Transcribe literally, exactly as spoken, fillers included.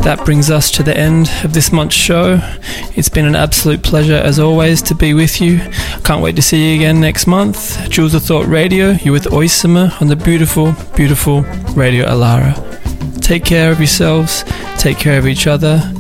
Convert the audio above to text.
that brings us to the end of this month's show. It's been an absolute pleasure as always to be with you. Can't wait to see you again next month. Jewels of Thought Radio, you're with Oysama on the beautiful, beautiful Radio Alara. Take care of yourselves, take care of each other,